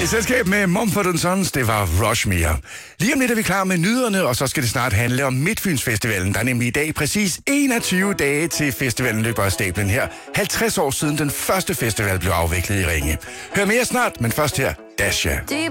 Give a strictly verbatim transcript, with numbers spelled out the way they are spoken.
I selskab med Mumford and Sons, det var Rushmere. Lige om lidt er vi klar med nyderne, og så skal det snart handle om Midtfyns Festivalen. Der er nemlig i dag præcis enogtyve dage til festivalen løber af stablen her. halvtreds år siden den første festival blev afviklet i Ringe. Hør mere snart, men først her, Dasha.